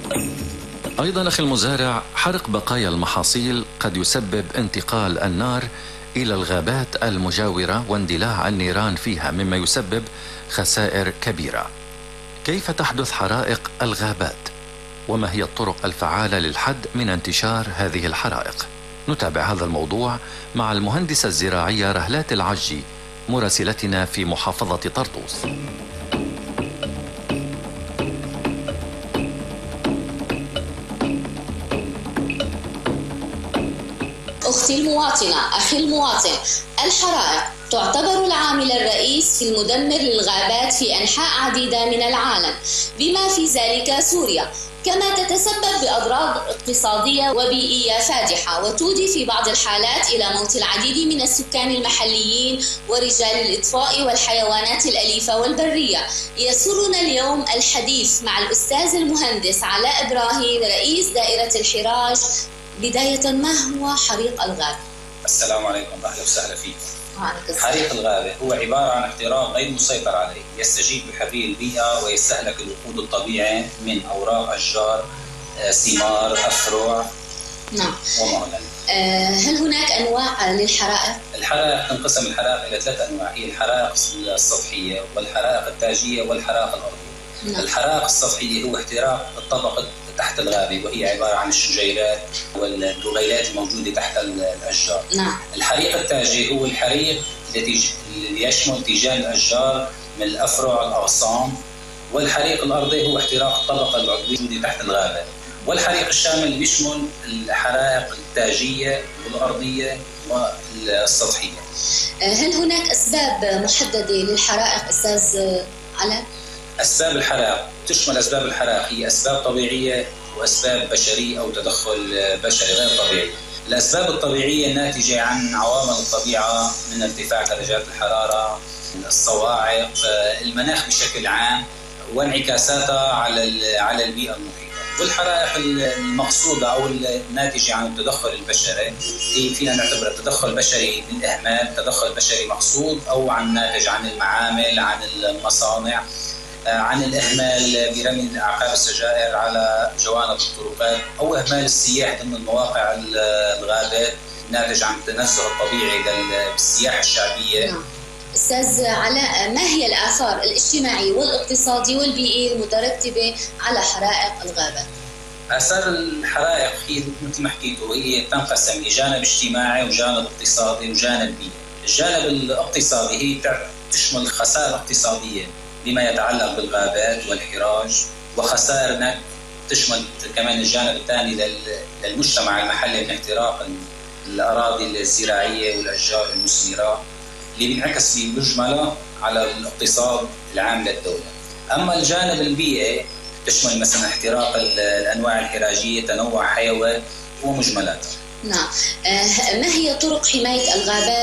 أيضا أخي المزارع، حرق بقايا المحاصيل قد يسبب انتقال النار إلى الغابات المجاورة واندلاع النيران فيها، مما يسبب خسائر كبيرة. كيف تحدث حرائق الغابات؟ وما هي الطرق الفعالة للحد من انتشار هذه الحرائق؟ نتابع هذا الموضوع مع المهندسة الزراعية رهلات العجي مراسلتنا في محافظة طرطوس. أختي المواطنة، أخي المواطن، الحرائق تعتبر العامل الرئيس في المدمر للغابات في أنحاء عديدة من العالم بما في ذلك سوريا، كما تتسبب بأضرار اقتصادية وبيئية فادحة، وتودي في بعض الحالات إلى موت العديد من السكان المحليين ورجال الإطفاء والحيوانات الأليفة والبرية. يسرنا اليوم الحديث مع الأستاذ المهندس علاء إبراهيم رئيس دائرة الحراج. بداية، ما هو حريق الغابة؟ السلام عليكم، أهلا وسهلا فيكم. حريق الغابة هو عبارة عن احتراق غير مسيطر عليه يستجيب بحريق البيئة ويستهلك الوقود الطبيعي من أوراق أشجار، ثمار، أفرع. نعم. وما هنالك. هل هناك أنواع للحرائق؟ الحرائق تنقسم الحرائق إلى 3 أنواع، هي الحرائق السطحية والحرائق التاجية والحرائق الأرضية. نعم. الحرائق السطحية هو احتراق الطبقة تحت الغابة، وهي عبارة عن الشجيرات والبغيلات الموجودة تحت الأشجار. نعم. الحريق التاجي هو الحريق الذي يشمل تيجان الأشجار من الأفرع والأغصان. والحريق الأرضي هو احتراق الطبقة العضوية الموجودة تحت الغابة. والحريق الشامل بيشمل الحرائق التاجية والأرضية والسطحية. هل هناك أسباب محددة للحرائق أستاذ علاء؟ أسباب الحرائق تشمل أسباب الحرائق هي أسباب طبيعية وأسباب بشرية أو تدخل بشري غير طبيعي. الأسباب الطبيعية الناتجة عن عوامل الطبيعة من ارتفاع درجات الحرارة، الصواعق، المناخ بشكل عام وانعكاساتها على البيئة المحيطة. والحرائق المقصودة أو الناتجة عن التدخل البشري هي فينا نعتبر تدخل بشري بالإهمال، تدخل بشري مقصود، أو عن ناتج عن المعامل، عن المصانع، عن الإهمال برمي أعقاب السجائر على جوانب الطرقات، أو إهمال السياح ضمن مواقع الغابات ناتج عن التنزه الطبيعي للسياحة الشعبية. أستاذ علاء، ما هي الآثار الاجتماعية والاقتصادية والبيئية المترتبة على حرائق الغابات؟ آثار الحرائق هي مثل ما حكيتوا هي تنقسم لجانب اجتماعي وجانب اقتصادي وجانب بيئي. الجانب الاقتصادي هي تشمل خسائر اقتصادية بما يتعلق بالغابات والحراج، وخسائر تشمل كمان الجانب الثاني للمجتمع المحلي من احتراق الأراضي الزراعية والأشجار المثمرة اللي بينعكس بمجمله على الاقتصاد العام للدولة. أما الجانب البيئي تشمل مثلا احتراق الأنواع الحراجية، تنوع حيوي ومجملاتها. نعم. ما هي طرق حماية الغابات